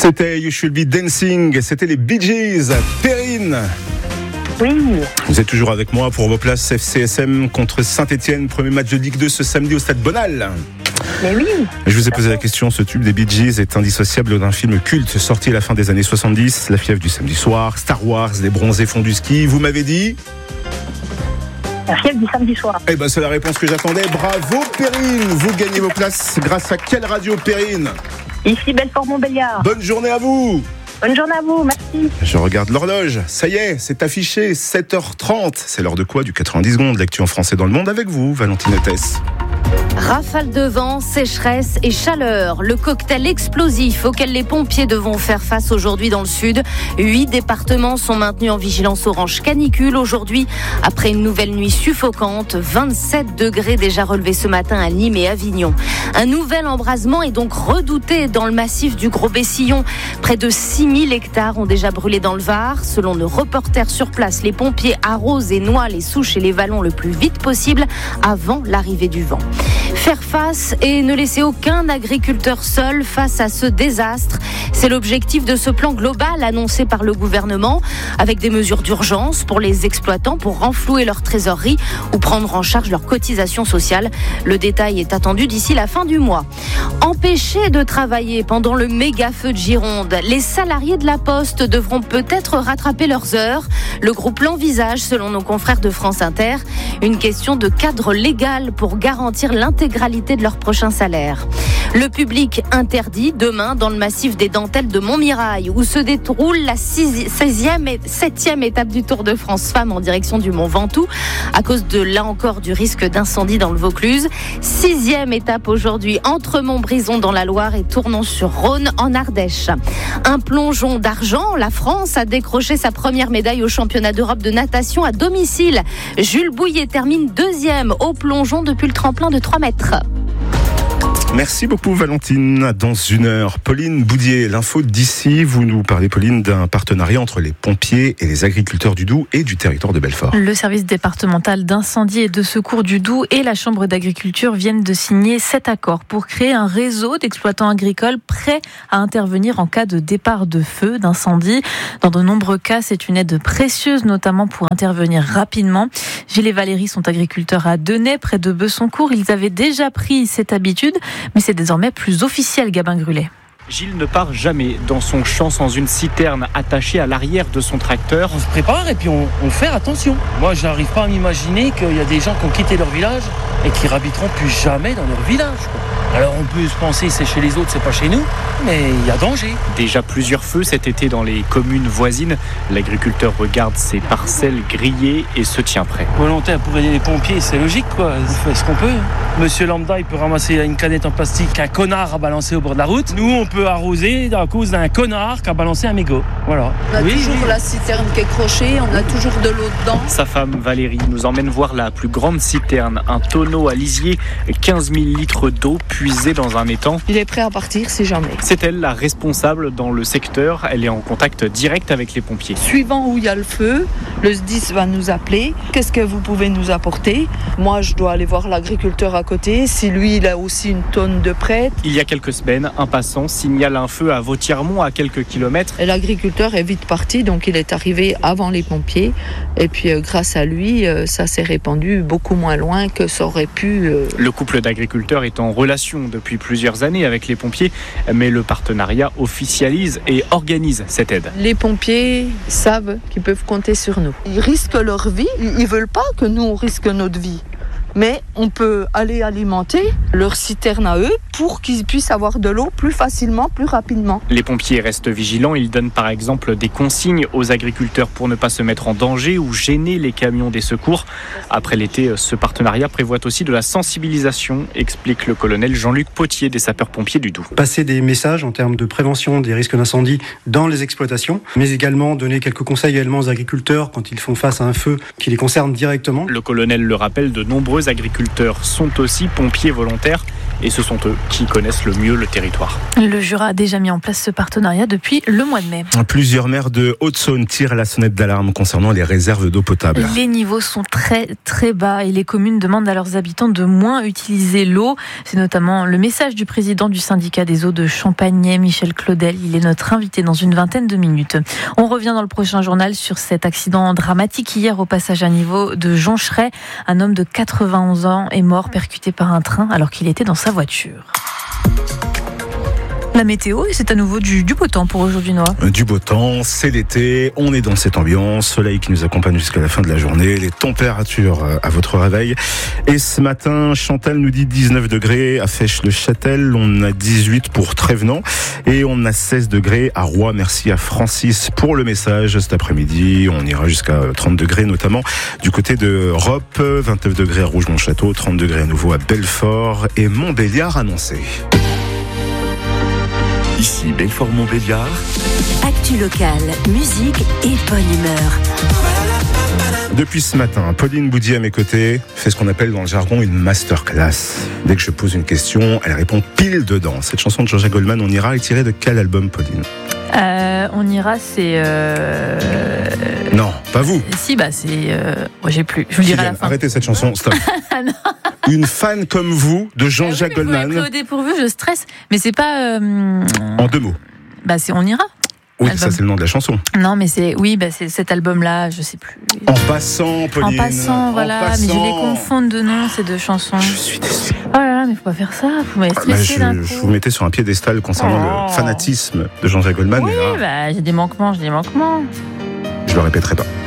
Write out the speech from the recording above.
C'était You Should Be Dancing, c'était les Bee Gees. Perrine. Oui. Vous êtes toujours avec moi pour vos places FCSM contre Saint-Etienne, premier match de Ligue 2 ce samedi au Stade Bonal. Mais oui. Je vous ai posé la question, ce tube des Bee Gees est indissociable d'un film culte sorti à la fin des années 70, La fièvre du samedi soir, Star Wars, Les bronzés font du ski. Vous m'avez dit La fièvre du samedi soir. Eh ben c'est la réponse que j'attendais. Bravo Perrine. Vous gagnez vos places grâce à quelle radio, Perrine? Ici Belfort-Montbéliard. Bonne journée à vous. Bonne journée à vous, merci. Je regarde l'horloge, ça y est, c'est affiché, 7h30. C'est l'heure de quoi? Du 90 secondes, l'actu en français dans le monde avec vous, Valentine Othès. Rafale de vent, sécheresse et chaleur. Le cocktail explosif auquel les pompiers devront faire face aujourd'hui dans le sud. 8 départements sont maintenus en vigilance orange canicule aujourd'hui. Après une nouvelle nuit suffocante, 27 degrés déjà relevés ce matin à Nîmes et Avignon. Un nouvel embrasement est donc redouté dans le massif du Gros-Bessillon. Près de 6000 hectares ont déjà brûlé dans le Var. Selon nos reporters sur place, les pompiers arrosent et noient les souches et les vallons le plus vite possible avant l'arrivée du vent. Faire face et ne laisser aucun agriculteur seul face à ce désastre. C'est l'objectif de ce plan global annoncé par le gouvernement, avec des mesures d'urgence pour les exploitants pour renflouer leur trésorerie ou prendre en charge leur cotisation sociale. Le détail est attendu d'ici la fin du mois. Empêchés de travailler pendant le méga feu de Gironde, les salariés de la Poste devront peut-être rattraper leurs heures. Le groupe l'envisage, selon nos confrères de France Inter. Une question de cadre légal pour garantir l'intégralité de leur prochain salaire. Le public interdit demain dans le massif des Dentelles de Montmirail où se déroule la 16e et 7e étape du Tour de France Femmes en direction du Mont Ventoux à cause de là encore du risque d'incendie dans le Vaucluse. 6e étape aujourd'hui entre Montbrison dans la Loire et Tournon-sur-Rhône en Ardèche. Un plongeon d'argent, la France a décroché sa première médaille au championnat d'Europe de natation à domicile. Jules Bouillet termine 2e au plongeon depuis le tremplin de 3 mètres. Merci beaucoup Valentine. Dans une heure, Pauline Boudier, l'info d'ici. Vous nous parlez, Pauline, d'un partenariat entre les pompiers et les agriculteurs du Doubs et du territoire de Belfort. Le service départemental d'incendie et de secours du Doubs et la Chambre d'agriculture viennent de signer cet accord pour créer un réseau d'exploitants agricoles prêts à intervenir en cas de départ de feu, d'incendie. Dans de nombreux cas, c'est une aide précieuse, notamment pour intervenir rapidement. Gilles et Valérie sont agriculteurs à Denay, près de Bessancourt. Ils avaient déjà pris cette habitude, mais c'est désormais plus officiel, Gabin Grulet. Gilles ne part jamais dans son champ sans une citerne attachée à l'arrière de son tracteur. On se prépare et puis on fait attention. Moi, je n'arrive pas à m'imaginer qu'il y a des gens qui ont quitté leur village et qui n'habiteront plus jamais dans leur village, quoi. Alors on peut se penser c'est chez les autres, c'est pas chez nous, mais il y a danger. Déjà plusieurs feux cet été dans les communes voisines. L'agriculteur regarde ses parcelles grillées et se tient prêt. Volontaire pour aider les pompiers, c'est logique quoi, on fait ce qu'on peut. Monsieur Lambda, il peut ramasser une canette en plastique qu'un connard a balancé au bord de la route. Nous, on peut arroser à cause d'un connard qui a balancé un mégot. Voilà. On a toujours la citerne qui est crochée, on a toujours de l'eau dedans. Sa femme Valérie nous emmène voir la plus grande citerne, un tonneau à lisier, 15 000 litres d'eau puisée dans un étang. Il est prêt à partir si jamais. C'est elle la responsable dans le secteur. Elle est en contact direct avec les pompiers. Suivant où il y a le feu, le SDIS va nous appeler. Qu'est-ce que vous pouvez nous apporter? Moi, je dois aller voir l'agriculteur à côté. Si lui, il a aussi une tonne de prête. Il y a quelques semaines, un passant signale un feu à Vautiermont à quelques kilomètres. Et l'agriculteur est vite parti, donc il est arrivé avant les pompiers. Et puis, grâce à lui, ça s'est répandu beaucoup moins loin que ça aurait pu. Le couple d'agriculteurs est en relation depuis plusieurs années avec les pompiers, mais le partenariat officialise et organise cette aide. Les pompiers savent qu'ils peuvent compter sur nous. Ils risquent leur vie, ils veulent pas que nous on risque notre vie. Mais on peut aller alimenter leur citerne à eux pour qu'ils puissent avoir de l'eau plus facilement, plus rapidement. Les pompiers restent vigilants. Ils donnent par exemple des consignes aux agriculteurs pour ne pas se mettre en danger ou gêner les camions des secours. Après l'été, ce partenariat prévoit aussi de la sensibilisation, explique le colonel Jean-Luc Potier des sapeurs-pompiers du Doubs. Passer des messages en termes de prévention des risques d'incendie dans les exploitations, mais également donner quelques conseils également aux agriculteurs quand ils font face à un feu qui les concerne directement. Le colonel le rappelle, de nombreux agriculteurs sont aussi pompiers volontaires et ce sont eux qui connaissent le mieux le territoire. Le Jura a déjà mis en place ce partenariat depuis le mois de mai. Plusieurs maires de Haute-Saône tirent la sonnette d'alarme concernant les réserves d'eau potable. Les niveaux sont très très bas et les communes demandent à leurs habitants de moins utiliser l'eau. C'est notamment le message du président du syndicat des eaux de Champagney, Michel Claudel. Il est notre invité dans une vingtaine de minutes. On revient dans le prochain journal sur cet accident dramatique hier au passage à niveau de Joncheray. Un homme de 91 ans est mort percuté par un train alors qu'il était dans sa voiture. La météo, et c'est à nouveau du beau temps pour aujourd'hui, Noah. Du beau temps, c'est l'été, on est dans cette ambiance, soleil qui nous accompagne jusqu'à la fin de la journée, les températures à votre réveil. Et ce matin, Chantal nous dit 19 degrés à Fèche-le-Châtel, on a 18 pour Trévenant et on a 16 degrés à Roy. Merci à Francis pour le message. Cet après-midi, on ira jusqu'à 30 degrés, notamment du côté de Roppe, 29 degrés à Rougemont-Château, 30 degrés à nouveau à Belfort et Montbéliard annoncé. Ici Belfort-Montbéliard. Actu locale, musique et bonne humeur. Depuis ce matin, Pauline Boudier à mes côtés fait ce qu'on appelle dans le jargon une masterclass. Dès que je pose une question, elle répond pile dedans. Cette chanson de Jean-Jacques Goldman, On ira, est tirée de quel album, Pauline ? On ira, c'est... Non, pas vous. Si, c'est... j'ai plus. Je vous le dirai à la fin. Arrêtez cette chanson, stop. Une fan comme vous de Jean-Jacques Goldman. Vous m'avez pris au dépourvu, je stresse. Mais c'est pas... En 2 mots. C'est On ira. Oui, album. Ça c'est le nom de la chanson. Non, mais c'est cet album-là, je sais plus. En passant, Pauline. En passant, voilà. Mais je les confonds de nom, ces deux chansons. Je suis déçu. Oh là là, mais faut pas faire ça. Vous m'avez stressé d'un coup. Je vous mettais sur un piédestal concernant le fanatisme de Jean-Jacques Goldman. Oui, mais là, j'ai des manquements. je le répéterai pas.